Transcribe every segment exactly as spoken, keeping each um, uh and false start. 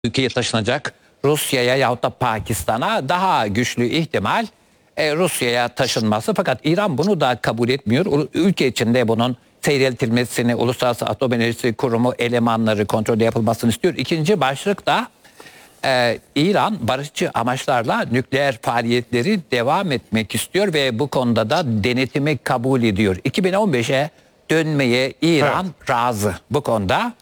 ülkeye taşınacak Rusya'ya yahut da Pakistan'a daha güçlü ihtimal e, Rusya'ya taşınması. Fakat İran bunu da kabul etmiyor. Ülke içinde bunun seyreltilmesini Uluslararası Atom Enerjisi Kurumu elemanları kontrolü yapılmasını istiyor. İkinci başlık da e, İran barışçı amaçlarla nükleer faaliyetleri devam etmek istiyor ve bu konuda da denetimi kabul ediyor. iki bin on beşe dönmeye İran evet. razı. Bu konuda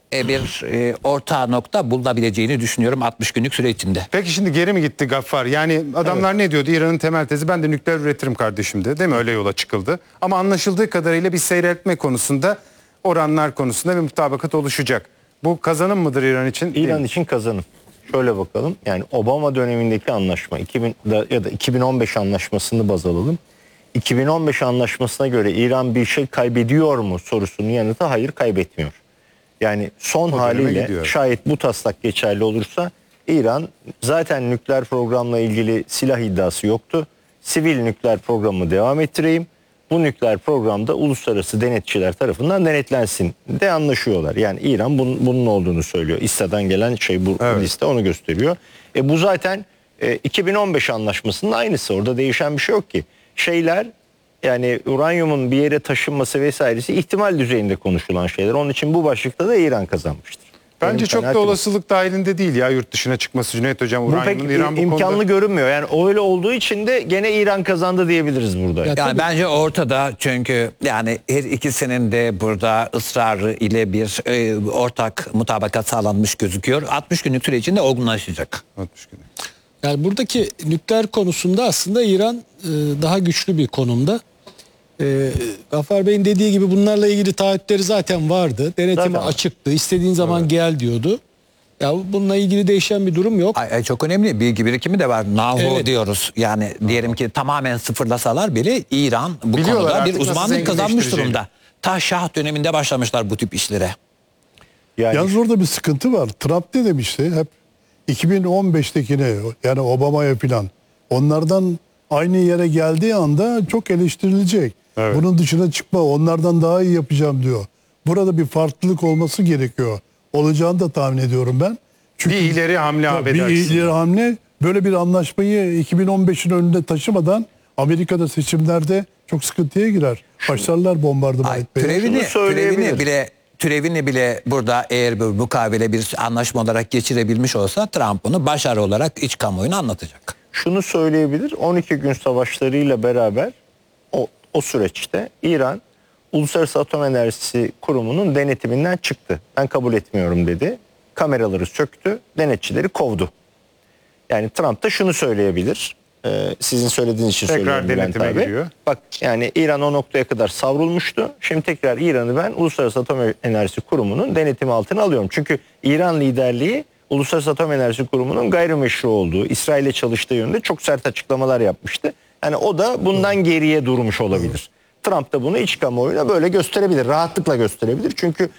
bir e, orta nokta bulunabileceğini düşünüyorum altmış günlük süre içinde. Peki şimdi geri mi gitti Gaffar? Yani adamlar evet. ne diyordu? İran'ın temel tezi ben de nükleer üretirim kardeşimdi. Değil mi? Öyle yola çıkıldı. Ama anlaşıldığı kadarıyla bir seyreltme konusunda, oranlar konusunda bir mutabakat oluşacak. Bu kazanım mıdır İran için? İran için kazanım. Şöyle bakalım. Yani Obama dönemindeki anlaşma iki bin ya da iki bin on beş anlaşmasını baz alalım. iki bin on beş anlaşmasına göre İran bir şey kaybediyor mu sorusunun yanıtı hayır, kaybetmiyor. Yani son o haliyle şayet bu taslak geçerli olursa İran zaten nükleer programla ilgili silah iddiası yoktu. Sivil nükleer programı devam ettireyim. Bu nükleer programda uluslararası denetçiler tarafından denetlensin de anlaşıyorlar. Yani İran bunun, bunun olduğunu söylüyor. İSTA'dan gelen şey bu evet. liste onu gösteriyor. E bu zaten e, iki bin on beş anlaşmasının aynısı. Orada değişen bir şey yok ki. Şeyler yani uranyumun bir yere taşınması vesairesi ihtimal düzeyinde konuşulan şeyler. Onun için bu başlıkta da İran kazanmıştır. Bence Benim çok da olasılık dahilinde değil ya yurt dışına çıkması Cüneyt Hocam. Bu pek İran bu imkanlı konuda... görünmüyor. Yani öyle olduğu için de gene İran kazandı diyebiliriz burada. Ya yani bence ortada, çünkü yani her ikisinin de burada ısrarı ile bir e, ortak mutabakat sağlanmış gözüküyor. altmış günlük süre içinde olgunlaşacak. altmış gün. Yani buradaki nükleer konusunda aslında İran e, daha güçlü bir konumda. E, Gaffar Bey'in dediği gibi bunlarla ilgili taahhütleri zaten vardı. Denetimi zaten açıktı. İstediğin zaman evet. gel diyordu. Ya bununla ilgili değişen bir durum yok. Ay, ay çok önemli bilgi birikimi de var. Nahu evet. diyoruz. Yani diyelim ki tamamen sıfırlasalar bile İran bu Biliyorlar konuda bir uzmanlık kazanmış durumda. Ta Şah döneminde başlamışlar bu tip işlere. Yani... Yalnız orada bir sıkıntı var. Trump ne demişti? Hep iki bin on beştekine yani Obama'ya falan onlardan aynı yere geldiği anda çok eleştirilecek. Evet. Bunun dışına çıkma, onlardan daha iyi yapacağım diyor. Burada bir farklılık olması gerekiyor. Olacağını da tahmin ediyorum ben. Çünkü bir ileri hamle abi Bir ileri hamle, böyle bir anlaşmayı iki bin on beşin önünde taşımadan Amerika'da seçimlerde çok sıkıntıya girer. Başlarlar bombardıman etmeye. Türevini, türevini bile türevini bile burada eğer bir mukavele bir anlaşma olarak geçirebilmiş olsa Trump bunu başarı olarak iç kamuoyuna anlatacak. Şunu söyleyebilir, on iki gün savaşlarıyla beraber o, o süreçte İran Uluslararası Atom Enerjisi Kurumu'nun denetiminden çıktı. Ben kabul etmiyorum dedi. Kameraları söktü, denetçileri kovdu. Yani Trump da şunu söyleyebilir. E, sizin söylediğiniz için tekrar söylüyorum denetime Bülent abi. giriyor. Bak yani İran o noktaya kadar savrulmuştu. Şimdi tekrar İran'ı ben Uluslararası Atom Enerjisi Kurumu'nun denetimi altına alıyorum. Çünkü İran liderliği Uluslararası Atom Enerjisi Kurumu'nun gayrimeşru olduğu, İsrail'e çalıştığı yönünde çok sert açıklamalar yapmıştı. Yani o da bundan geriye durmuş olabilir. Trump da bunu iç kamuoyuna böyle gösterebilir, rahatlıkla gösterebilir. Çünkü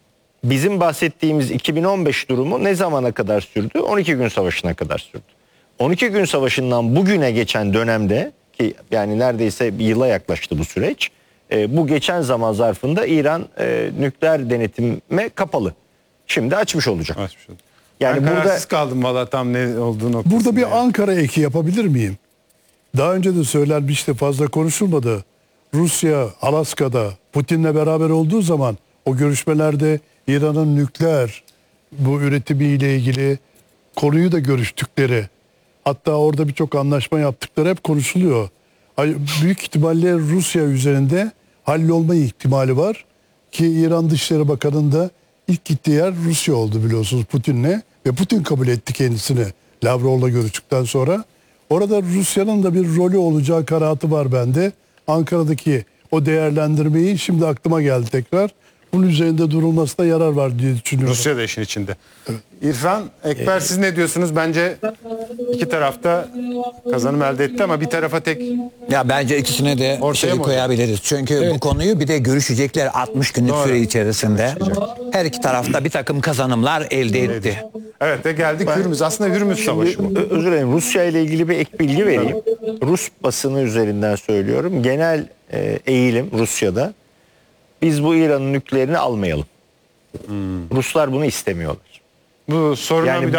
bizim bahsettiğimiz iki bin on beş durumu ne zamana kadar sürdü? on iki gün savaşına kadar sürdü. on iki gün savaşından bugüne geçen dönemde, ki yani neredeyse bir yıla yaklaştı bu süreç. E, bu geçen zaman zarfında İran e, nükleer denetime kapalı. Şimdi açmış olacak. Açmış olacak. Yani ben burada kaldım valla tam ne olduğu noktasında. Burada bir yani. Ankara eki yapabilir miyim? Daha önce de söylenmişti, fazla konuşulmadı. Rusya Alaska'da Putin'le beraber olduğu zaman o görüşmelerde İran'ın nükleer bu üretimiyle ilgili konuyu da görüştükleri, hatta orada birçok anlaşma yaptıkları hep konuşuluyor. Büyük ihtimalle Rusya üzerinde hallolma ihtimali var ki İran Dışişleri Bakanı'nın da ilk gittiği yer Rusya oldu biliyorsunuz Putin'le ve Putin kabul etti kendisini Lavrov'la görüştükten sonra. Orada Rusya'nın da bir rolü olacağı kanaatı var bende. Ankara'daki o değerlendirmeyi şimdi aklıma geldi tekrar. Bunun üzerinde durulmasına yarar var diye düşünüyorum. Rusya da işin içinde. Evet. İrfan, Ekber ee, siz ne diyorsunuz? Bence iki tarafta kazanım elde etti ama bir tarafa tek... Ya bence ikisine de ortaya şey koyabiliriz. Çünkü evet. bu konuyu bir de görüşecekler altmış günlük Doğru. süre içerisinde. Her iki tarafta bir takım kazanımlar elde etti. Evet ve geldik Hürmüz. Aslında Hürmüz Savaşı bu. Özür dilerim. Rusya ile ilgili bir ek bilgi vereyim. Rus basını üzerinden söylüyorum. Genel e, eğilim Rusya'da. Biz bu İran'ın nükleerini almayalım. Hmm. Ruslar bunu istemiyorlar. Bu soruna Yani